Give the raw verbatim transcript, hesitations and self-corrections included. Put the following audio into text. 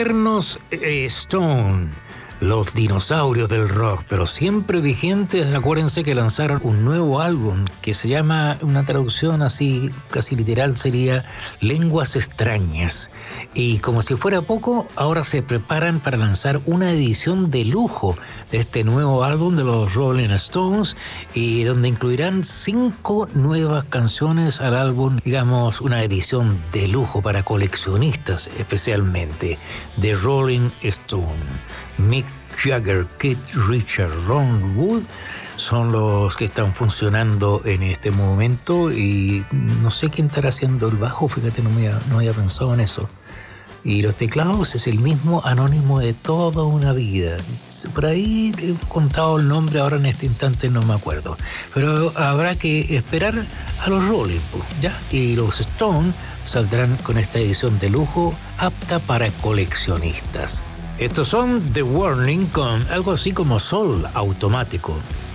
Eternos eh, Stone, los dinosaurios del rock, pero siempre vigentes. Acuérdense que lanzaron un nuevo álbum que se llama, una traducción así casi literal sería Lenguas Extrañas. Y como si fuera poco, ahora se preparan para lanzar una edición de lujo de este nuevo álbum de los Rolling Stones, y donde incluirán cinco nuevas canciones al álbum, digamos una edición de lujo para coleccionistas especialmente, de Rolling Stone. Mick Jagger, Keith Richards, Ron Wood son los que están funcionando en este momento, y no sé quién estará haciendo el bajo, fíjate, no, me había, no había pensado en eso. Y los teclados es el mismo Anónimo de toda una vida. Por ahí he contado el nombre, ahora en este instante no me acuerdo. Pero habrá que esperar a los Rolling, ¿ya? Y los Stone saldrán con esta edición de lujo apta para coleccionistas. Estos son The Warning con algo así como Soul Automático.